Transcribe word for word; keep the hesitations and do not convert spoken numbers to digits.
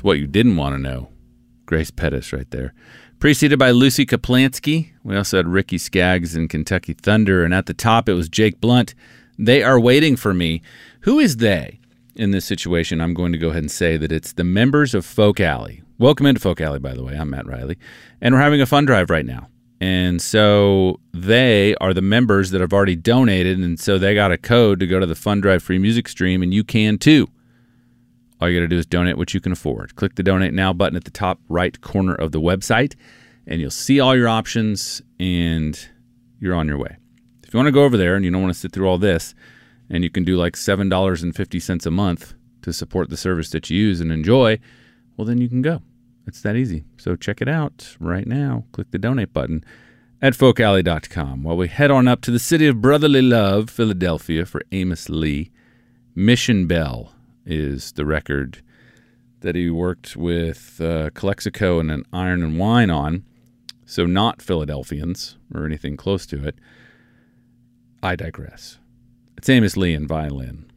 What You Didn't Want to Know. Grace Pettis right there. Preceded by Lucy Kaplansky. We also had Ricky Skaggs and Kentucky Thunder. And at the top, it was Jake Blunt. They Are Waiting for Me. Who is they in this situation? I'm going to go ahead and say that it's the members of Folk Alley. Welcome into Folk Alley, by the way. I'm Matt Riley. And we're having a fund drive right now. And so they are the members that have already donated. And so they got a code to go to the Fund Drive free music stream. And you can too. All you got to do is donate what you can afford. Click the Donate Now button at the top right corner of the website, and you'll see all your options, and you're on your way. If you want to go over there and you don't want to sit through all this, and you can do like seven dollars and fifty cents a month to support the service that you use and enjoy, well, then you can go. It's that easy. So check it out right now. Click the Donate button at folk alley dot com. While we head on up to the city of brotherly love, Philadelphia, for Amos Lee, Mission Bell is the record that he worked with uh, Calexico and an Iron and Wine on. So not Philadelphians or anything close to it. I digress. It's Amos Lee and violin.